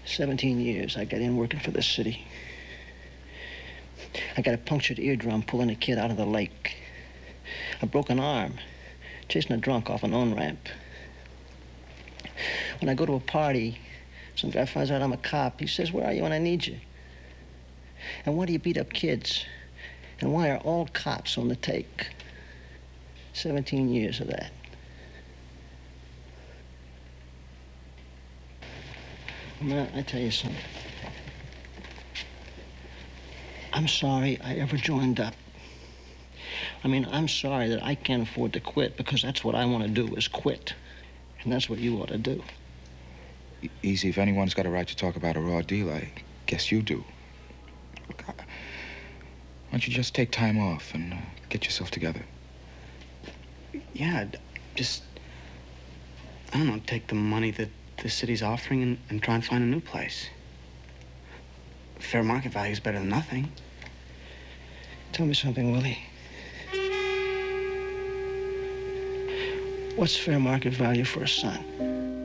17 years I got in working for the city. I got a punctured eardrum pulling a kid out of the lake. A broken arm chasing a drunk off an on-ramp. When I go to a party, some guy finds out I'm a cop. He says, "Where are you when I need you?" And why do you beat up kids? And why are all cops on the take? 17 years of that. Man, I tell you something. I'm sorry I ever joined up. I mean, I'm sorry that I can't afford to quit, because that's what I want to do, is quit. And that's what you ought to do. Easy, if anyone's got a right to talk about a raw deal, I guess you do. Look, why don't you just take time off and get yourself together? Yeah, just, I don't know, take the money that the city's offering and try and find a new place. Fair market value is better than nothing. Tell me something, Willie. What's fair market value for a son?